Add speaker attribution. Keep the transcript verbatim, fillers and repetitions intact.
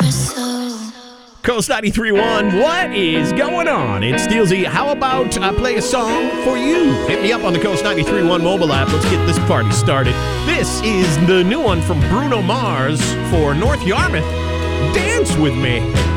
Speaker 1: Coast ninety-three point one, what is going on? It's Steelsy. How about I play a song for you? Hit me up on the Coast ninety-three point one mobile app. Let's get this party started. This is the new one from Bruno Mars for North Yarmouth. Dance with me.